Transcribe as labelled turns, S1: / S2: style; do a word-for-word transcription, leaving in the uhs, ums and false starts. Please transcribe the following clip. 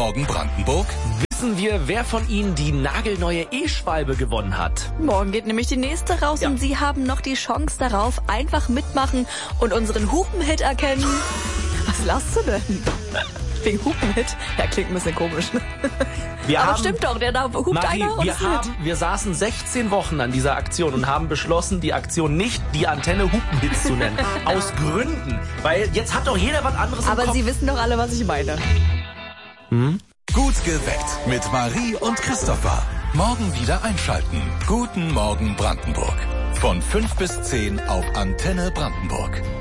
S1: Morgen Brandenburg.
S2: Wissen wir, wer von Ihnen die nagelneue E-Schwalbe gewonnen hat?
S3: Morgen geht nämlich die nächste raus, ja. Und Sie haben noch die Chance darauf, einfach mitmachen und unseren Hupenhit erkennen. Was lachst du denn? Wegen Hupenhit? Ja, klingt ein bisschen komisch.
S2: Wir
S3: Aber
S2: haben,
S3: stimmt doch, der da hupt
S2: Marie,
S3: einer und
S2: wir, haben, wir saßen sechzehn Wochen an dieser Aktion und haben beschlossen, die Aktion nicht die Antenne Hupenhits zu nennen. Aus Gründen. Weil jetzt hat doch jeder was anderes im
S3: Aber
S2: Kopf.
S3: Sie wissen doch alle, was ich meine.
S2: Hm?
S1: Gut geweckt mit Marie und Christopher. Morgen wieder einschalten. Guten Morgen Brandenburg. Von fünf bis zehn auf Antenne Brandenburg.